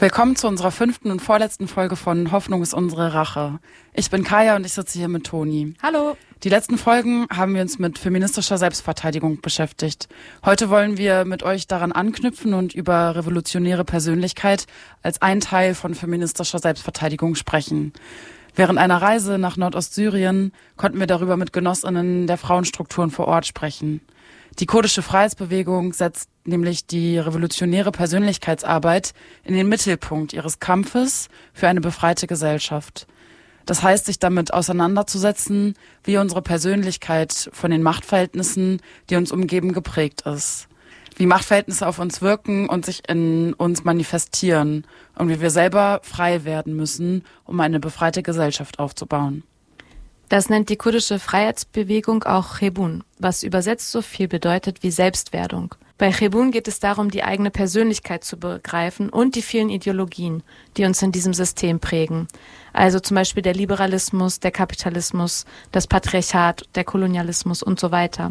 Willkommen zu unserer 5. und vorletzten Folge von Hoffnung ist unsere Rache. Ich bin Kaya und ich sitze hier mit Toni. Hallo. Die letzten Folgen haben wir uns mit feministischer Selbstverteidigung beschäftigt. Heute wollen wir mit euch daran anknüpfen und über revolutionäre Persönlichkeit als ein Teil von feministischer Selbstverteidigung sprechen. Während einer Reise nach Nordostsyrien konnten wir darüber mit GenossInnen der Frauenstrukturen vor Ort sprechen. Die kurdische Freiheitsbewegung setzt nämlich die revolutionäre Persönlichkeitsarbeit in den Mittelpunkt ihres Kampfes für eine befreite Gesellschaft. Das heißt, sich damit auseinanderzusetzen, wie unsere Persönlichkeit von den Machtverhältnissen, die uns umgeben, geprägt ist. Wie Machtverhältnisse auf uns wirken und sich in uns manifestieren und wie wir selber frei werden müssen, um eine befreite Gesellschaft aufzubauen. Das nennt die kurdische Freiheitsbewegung auch Chebun, was übersetzt so viel bedeutet wie Selbstwerdung. Bei Chebun geht es darum, die eigene Persönlichkeit zu begreifen und die vielen Ideologien, die uns in diesem System prägen. Also zum Beispiel der Liberalismus, der Kapitalismus, das Patriarchat, der Kolonialismus und so weiter.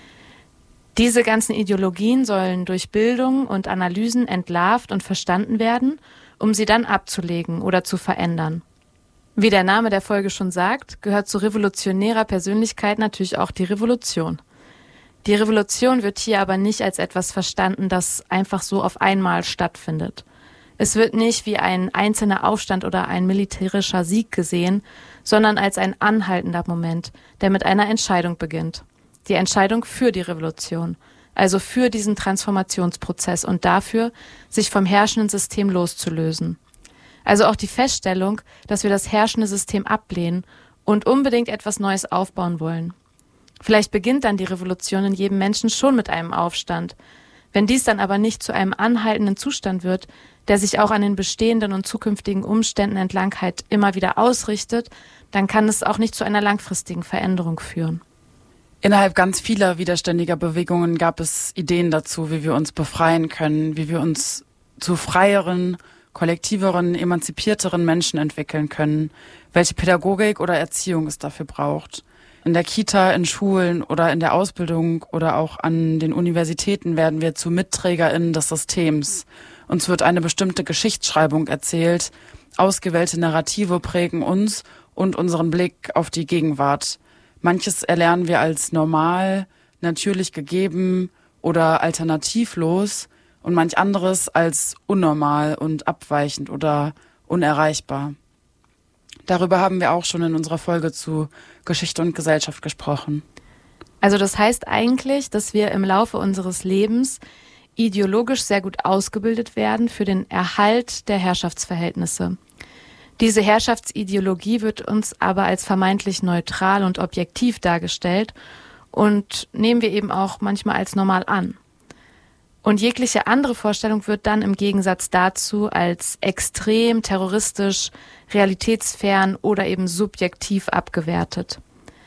Diese ganzen Ideologien sollen durch Bildung und Analysen entlarvt und verstanden werden, um sie dann abzulegen oder zu verändern. Wie der Name der Folge schon sagt, gehört zu revolutionärer Persönlichkeit natürlich auch die Revolution. Die Revolution wird hier aber nicht als etwas verstanden, das einfach so auf einmal stattfindet. Es wird nicht wie ein einzelner Aufstand oder ein militärischer Sieg gesehen, sondern als ein anhaltender Moment, der mit einer Entscheidung beginnt. Die Entscheidung für die Revolution, also für diesen Transformationsprozess und dafür, sich vom herrschenden System loszulösen. Also auch die Feststellung, dass wir das herrschende System ablehnen und unbedingt etwas Neues aufbauen wollen. Vielleicht beginnt dann die Revolution in jedem Menschen schon mit einem Aufstand. Wenn dies dann aber nicht zu einem anhaltenden Zustand wird, der sich auch an den bestehenden und zukünftigen Umständen entlang halt immer wieder ausrichtet, dann kann es auch nicht zu einer langfristigen Veränderung führen. Innerhalb ganz vieler widerständiger Bewegungen gab es Ideen dazu, wie wir uns befreien können, wie wir uns zu freieren, kollektiveren, emanzipierteren Menschen entwickeln können, welche Pädagogik oder Erziehung es dafür braucht. In der Kita, in Schulen oder in der Ausbildung oder auch an den Universitäten werden wir zu MitträgerInnen des Systems. Uns wird eine bestimmte Geschichtsschreibung erzählt, ausgewählte Narrative prägen uns und unseren Blick auf die Gegenwart. Manches erlernen wir als normal, natürlich gegeben oder alternativlos, und manch anderes als unnormal und abweichend oder unerreichbar. Darüber haben wir auch schon in unserer Folge zu Geschichte und Gesellschaft gesprochen. Also das heißt eigentlich, dass wir im Laufe unseres Lebens ideologisch sehr gut ausgebildet werden für den Erhalt der Herrschaftsverhältnisse. Diese Herrschaftsideologie wird uns aber als vermeintlich neutral und objektiv dargestellt und nehmen wir eben auch manchmal als normal an. Und jegliche andere Vorstellung wird dann im Gegensatz dazu als extrem, terroristisch, realitätsfern oder eben subjektiv abgewertet.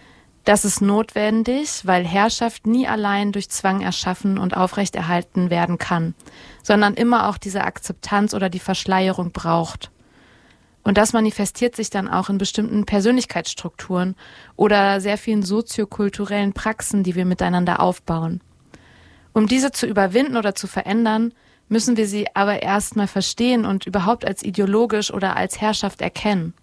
Das ist notwendig, weil Herrschaft nie allein durch Zwang erschaffen und aufrechterhalten werden kann, sondern immer auch diese Akzeptanz oder die Verschleierung braucht. Und das manifestiert sich dann auch in bestimmten Persönlichkeitsstrukturen oder sehr vielen soziokulturellen Praxen, die wir miteinander aufbauen. Um diese zu überwinden oder zu verändern, müssen wir sie aber erstmal verstehen und überhaupt als ideologisch oder als Herrschaft erkennen.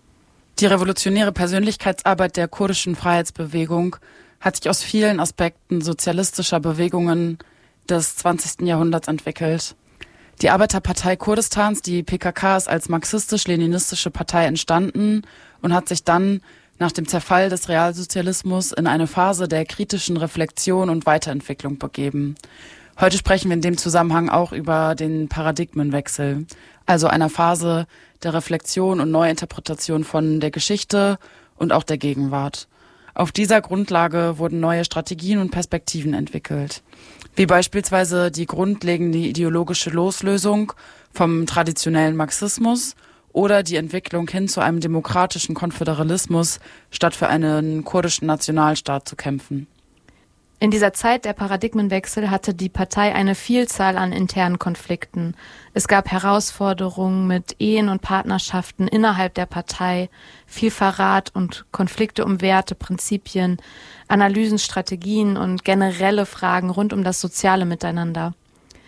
Die revolutionäre Persönlichkeitsarbeit der kurdischen Freiheitsbewegung hat sich aus vielen Aspekten sozialistischer Bewegungen des 20. Jahrhunderts entwickelt. Die Arbeiterpartei Kurdistans, die PKK, ist als marxistisch-leninistische Partei entstanden und hat sich dann nach dem Zerfall des Realsozialismus in eine Phase der kritischen Reflexion und Weiterentwicklung begeben. Heute sprechen wir in dem Zusammenhang auch über den Paradigmenwechsel, also einer Phase der Reflexion und Neuinterpretation von der Geschichte und auch der Gegenwart. Auf dieser Grundlage wurden neue Strategien und Perspektiven entwickelt, wie beispielsweise die grundlegende ideologische Loslösung vom traditionellen Marxismus oder die Entwicklung hin zu einem demokratischen Konföderalismus, statt für einen kurdischen Nationalstaat zu kämpfen. In dieser Zeit der Paradigmenwechsel hatte die Partei eine Vielzahl an internen Konflikten. Es gab Herausforderungen mit Ehen und Partnerschaften innerhalb der Partei, viel Verrat und Konflikte um Werte, Prinzipien, Analysen, Strategien und generelle Fragen rund um das soziale Miteinander.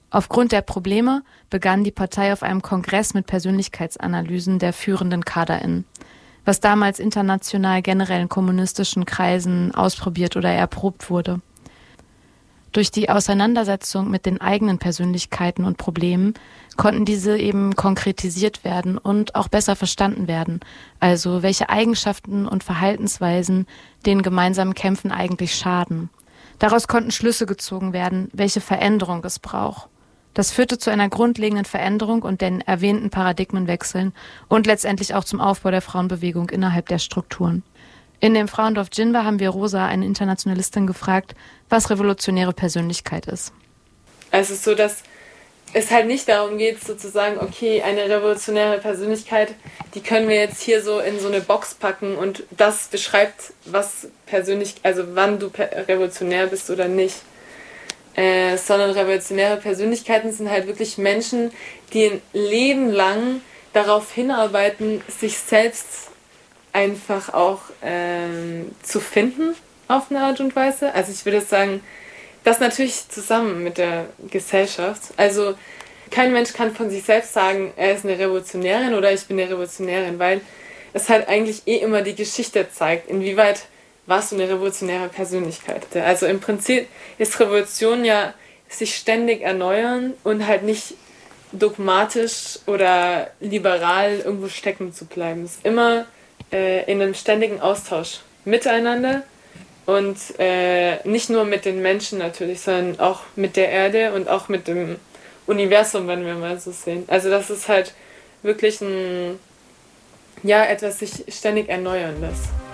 Aufgrund der Probleme begann die Partei auf einem Kongress mit Persönlichkeitsanalysen der führenden KaderInnen, was damals international generell in kommunistischen Kreisen ausprobiert oder erprobt wurde. Durch die Auseinandersetzung mit den eigenen Persönlichkeiten und Problemen konnten diese eben konkretisiert werden und auch besser verstanden werden, also welche Eigenschaften und Verhaltensweisen den gemeinsamen Kämpfen eigentlich schaden. Daraus konnten Schlüsse gezogen werden, welche Veränderung es braucht. Das führte zu einer grundlegenden Veränderung und den erwähnten Paradigmenwechseln und letztendlich auch zum Aufbau der Frauenbewegung innerhalb der Strukturen. In dem Frauendorf Jinba haben wir Rosa, eine Internationalistin, gefragt, was revolutionäre Persönlichkeit ist. Also so, dass es halt nicht darum geht, sozusagen, okay, eine revolutionäre Persönlichkeit, die können wir jetzt hier so in so eine Box packen und das beschreibt, was persönlich, also wann du revolutionär bist oder nicht. Sondern revolutionäre Persönlichkeiten sind halt wirklich Menschen, die ein Leben lang darauf hinarbeiten, sich selbst einfach auch zu finden auf eine Art und Weise. Also ich würde sagen, das natürlich zusammen mit der Gesellschaft. Also kein Mensch kann von sich selbst sagen, er ist eine Revolutionärin oder ich bin eine Revolutionärin, weil es halt eigentlich immer die Geschichte zeigt, inwieweit warst du eine revolutionäre Persönlichkeit. Also im Prinzip ist Revolution ja sich ständig erneuern und halt nicht dogmatisch oder liberal irgendwo stecken zu bleiben. Es ist immer in einem ständigen Austausch miteinander und nicht nur mit den Menschen natürlich, sondern auch mit der Erde und auch mit dem Universum, wenn wir mal so sehen. Also das ist halt wirklich etwas sich ständig Erneuerndes.